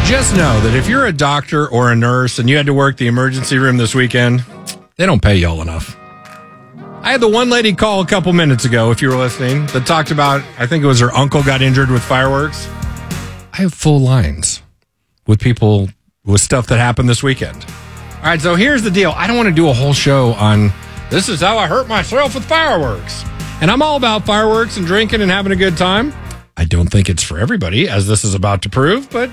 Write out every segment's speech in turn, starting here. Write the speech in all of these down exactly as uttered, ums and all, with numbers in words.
Just know that if you're a doctor or a nurse and you had to work the emergency room this weekend, they don't pay y'all enough. I had the one lady call a couple minutes ago, if you were listening, that talked about, I think it was her uncle got injured with fireworks. I have full lines with people with stuff that happened this weekend. All right, so here's the deal. I don't want to do a whole show on this is how I hurt myself with fireworks. And I'm all about fireworks and drinking and having a good time. I don't think it's for everybody, as this is about to prove, but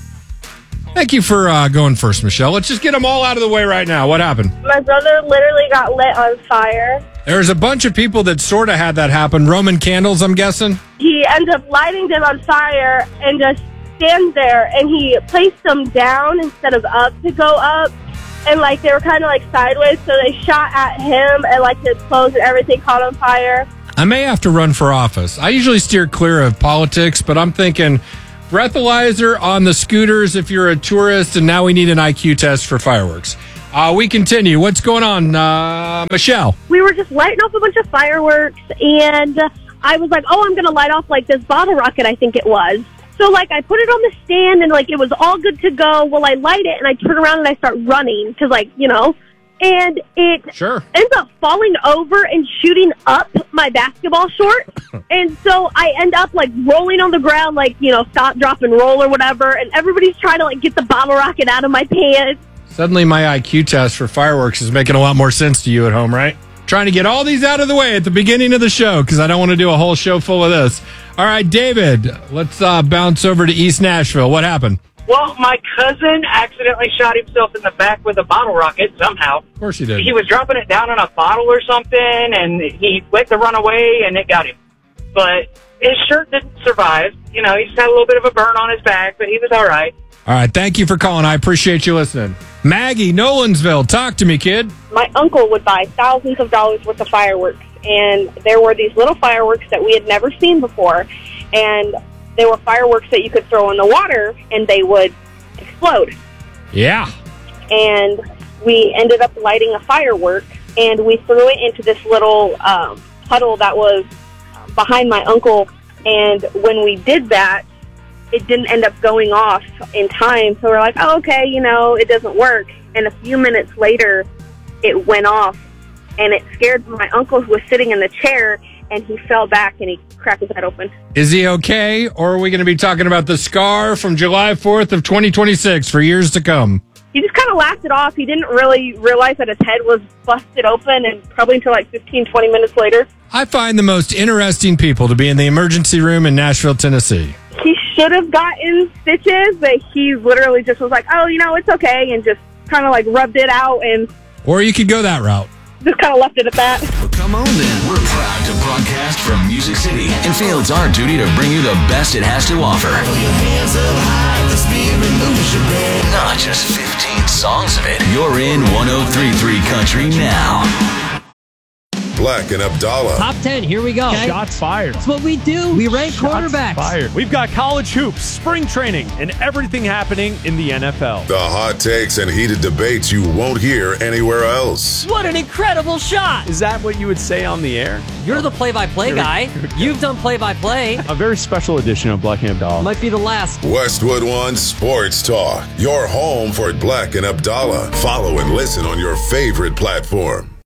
thank you for uh, going first, Michelle. Let's just get them all out of the way right now. What happened? My brother literally got lit on fire. There's a bunch of people that sort of had that happen. Roman candles, I'm guessing? He ended up lighting them on fire and just stands there, and he placed them down instead of up to go up. And, like, they were kind of, like, sideways, so they shot at him, and, like, his clothes and everything caught on fire. I may have to run for office. I usually steer clear of politics, but I'm thinking breathalyzer on the scooters if you're a tourist, and now we need an I Q test for fireworks. Uh, we continue. What's going on, uh, Michelle? We were just lighting off a bunch of fireworks, and I was like, oh, I'm going to light off, like, this bottle rocket, I think it was. So, like, I put it on the stand, and, like, it was all good to go. Well, I light it, and I turn around, and I start running, because, like, you know, and it sure. ends up falling over and shooting up my basketball short. And so I end up, like, rolling on the ground, like, you know, stop, drop, and roll or whatever, and everybody's trying to, like, get the bottle rocket out of my pants. Suddenly my I Q test for fireworks is making a lot more sense to you at home, right? Trying to get all these out of the way at the beginning of the show because I don't want to do a whole show full of this. All right, David, let's uh, bounce over to East Nashville. What happened? Well, my cousin accidentally shot himself in the back with a bottle rocket somehow. Of course he did. He was dropping it down on a bottle or something, and he went to run away, and it got him. But his shirt didn't survive. You know, he just had a little bit of a burn on his back, but he was all right. All right, thank you for calling. I appreciate you listening. Maggie, Nolansville, talk to me, kid. My uncle would buy thousands of dollars worth of fireworks, and there were these little fireworks that we had never seen before, and they were fireworks that you could throw in the water, and they would explode. Yeah. And we ended up lighting a firework, and we threw it into this little um, puddle that was behind my uncle, and when we did that, it didn't end up going off in time. So we're like, oh, okay, you know, it doesn't work. And a few minutes later, it went off, and it scared my uncle who was sitting in the chair, and he fell back, and he cracked his head open. Is he okay, or are we going to be talking about the scar from July fourth of twenty twenty-six for years to come? He just kind of laughed it off. He didn't really realize that his head was busted open, and probably until like fifteen, twenty minutes later. I find the most interesting people to be in the emergency room in Nashville, Tennessee. He should have gotten stitches, but he literally just was like, oh, you know, it's okay, and just kind of like rubbed it out and... Or you could go that route. Just kind of left it at that. Well, come on then. We're proud to broadcast from Music City and feel it's our duty to bring you the best it has to offer. Not just fifteen songs of it. You're in one oh three point three Country now. Black and Abdallah. Top ten, here we go. Okay. Shots fired. That's what we do. We rank Shots quarterbacks. fired. We've got college hoops, spring training, and everything happening in the N F L. The hot takes and heated debates you won't hear anywhere else. What an incredible shot. Is that what you would say on the air? You're the play-by-play guy. You've done play-by-play. A very special edition of Black and Abdallah. Might be the last. Westwood One Sports Talk. Your home for Black and Abdallah. Follow and listen on your favorite platform.